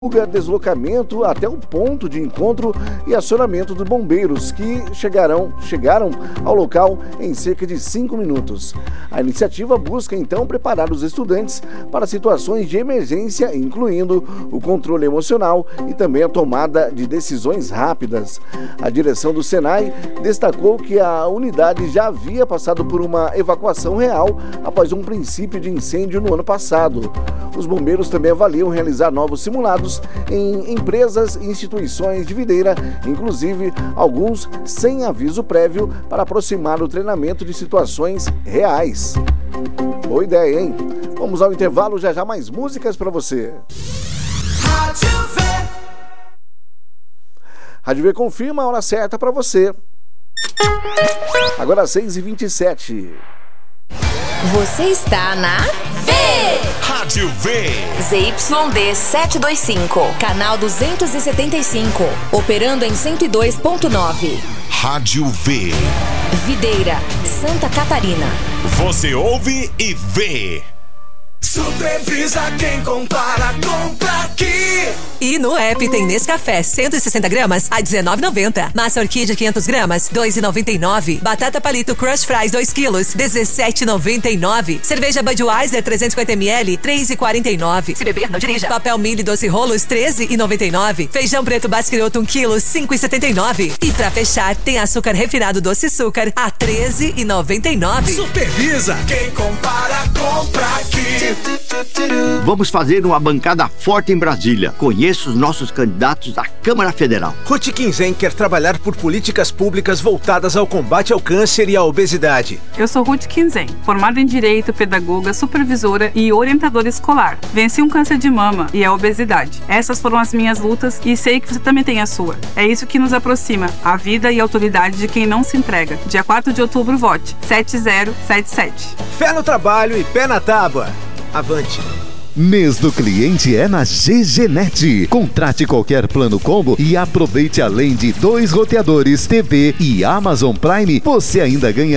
deslocamento até o ponto de encontro e acionamento dos bombeiros, que chegaram ao local em cerca de 5 minutos. A iniciativa busca então preparar os estudantes para situações de emergência, incluindo o controle emocional e também a tomada de decisões rápidas. A direção do Senai destacou que a unidade já havia passado por uma evacuação real após um princípio de incêndio no ano passado. Os bombeiros também avaliam realizar novos simulados em empresas e instituições de Videira, inclusive alguns sem aviso prévio, para aproximar o treinamento de situações reais. Boa ideia, hein? Vamos ao intervalo, já mais músicas para você. Rádio V confirma a hora certa para você. Agora 6h27. Você está na Rádio V. ZYD 725, canal 275, operando em 102.9. Rádio V. Videira, Santa Catarina. Você ouve e vê. Supervisa quem compara, compra aqui. E no app tem Nescafé 160 gramas a R$19,90. Massa Orquídea 500 gramas, R$2,99. Batata Palito Crush Fries 2 quilos, R$17,99. Cerveja Budweiser 350 ml, R$3,49. Se beber, não dirija. Papel Mili Doce Rolos, R$13,99. Feijão preto Basqueroto 1 quilo, R$5,79. E pra fechar, tem açúcar refinado Doce Açúcar a R$13,99. Supervisa quem compara, compra aqui. Vamos fazer uma bancada forte em Brasília. Conheça os nossos candidatos à Câmara Federal. Ruth Kinzen quer trabalhar por políticas públicas voltadas ao combate ao câncer e à obesidade. Eu sou Ruth Kinzen, formada em Direito, pedagoga, supervisora e orientadora escolar. Venci um câncer de mama e a obesidade. Essas foram as minhas lutas e sei que você também tem a sua. É isso que nos aproxima, a vida e a autoridade de quem não se entrega. Dia 4 de outubro, vote 7077. Fé no trabalho e pé na tábua. Avante! Mês do cliente é na GGNet. Contrate qualquer plano combo e aproveite, além de 2 roteadores, TV e Amazon Prime, você ainda ganha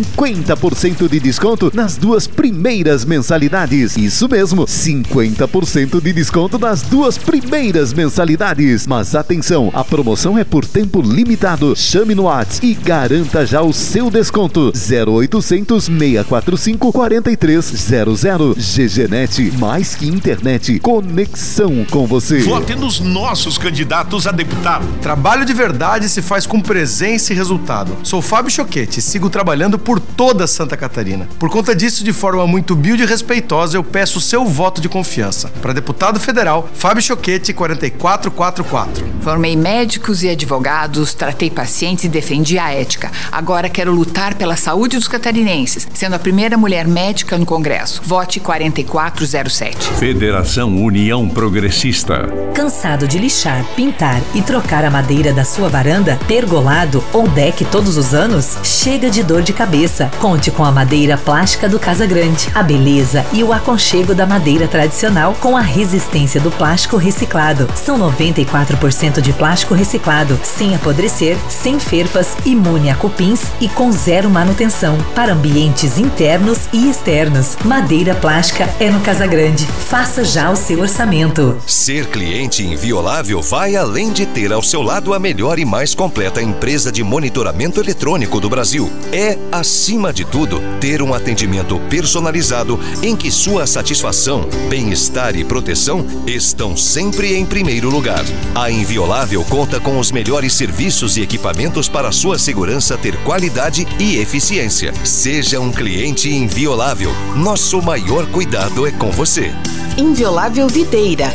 50% de desconto nas 2 primeiras mensalidades. Isso mesmo, 50% de desconto nas 2 primeiras mensalidades. Mas atenção, a promoção é por tempo limitado. Chame no WhatsApp e garanta já o seu desconto. 0800 645 4300. GGNet, mais que internet, conexão com você. Vote nos nossos candidatos a deputado. Trabalho de verdade se faz com presença e resultado. Sou Fábio Choquete e sigo trabalhando por toda Santa Catarina. Por conta disso, de forma muito humilde e respeitosa, eu peço o seu voto de confiança. Para deputado federal, Fábio Choquete, 4444. Formei médicos e advogados, tratei pacientes e defendi a ética. Agora quero lutar pela saúde dos catarinenses, sendo a primeira mulher médica no Congresso. Vote 4407. Federação União Progressista. Cansado de lixar, pintar e trocar a madeira da sua varanda, pergolado ou deck todos os anos? Chega de dor de cabeça. Conte com a madeira plástica do Casa Grande. A beleza e o aconchego da madeira tradicional com a resistência do plástico reciclado. São 94% de plástico reciclado, sem apodrecer, sem ferpas, imune a cupins e com zero manutenção. Para ambientes internos e externos. Madeira plástica é no Casa Grande. Faça já o seu orçamento. Ser cliente inviolável vai além de ter ao seu lado a melhor e mais completa empresa de monitoramento eletrônico do Brasil. É, acima de tudo, ter um atendimento personalizado em que sua satisfação, bem-estar e proteção estão sempre em primeiro lugar. A Inviolável conta com os melhores serviços e equipamentos para sua segurança ter qualidade e eficiência. Seja um cliente inviolável. Nosso maior cuidado é com você. Inviolável Videira,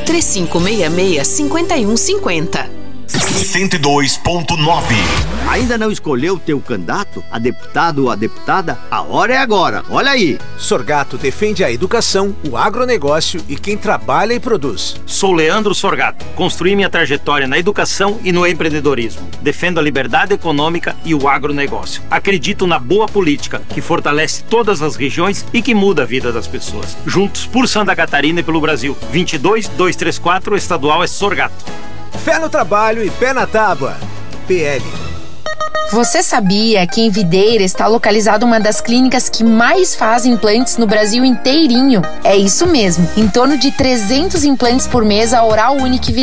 3566-5150. 102.9. Ainda não escolheu o teu candidato a deputado ou a deputada? A hora é agora, olha aí. Sorgato defende a educação, o agronegócio e quem trabalha e produz. Sou Leandro Sorgato. Construí minha trajetória na educação e no empreendedorismo. Defendo a liberdade econômica e o agronegócio. Acredito na boa política, que fortalece todas as regiões e que muda a vida das pessoas. Juntos por Santa Catarina e pelo Brasil. 22234, o estadual é Sorgato. Fé no trabalho e pé na tábua. PL. Você sabia que em Videira está localizada uma das clínicas que mais faz implantes no Brasil inteirinho? É isso mesmo, em torno de 300 implantes por mês a Oral Unique